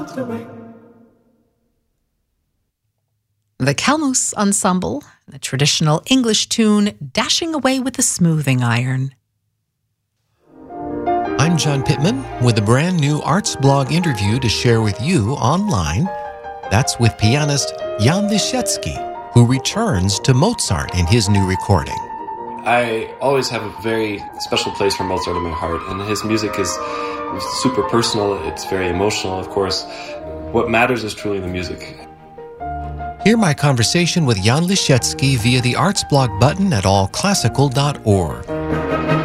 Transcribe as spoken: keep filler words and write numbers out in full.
The Kalmus Ensemble, the traditional English tune, Dashing Away with the Smoothing Iron. I'm John Pittman with a brand new Arts Blog interview to share with you online. That's with pianist Jan Lisiecki, who returns to Mozart in his new recording. I always have a very special place for Mozart in my heart, and his music is super personal. It's very emotional, of course. What matters is truly the music. Hear my conversation with Jan Lisiecki via the Arts Blog button at all classical dot org.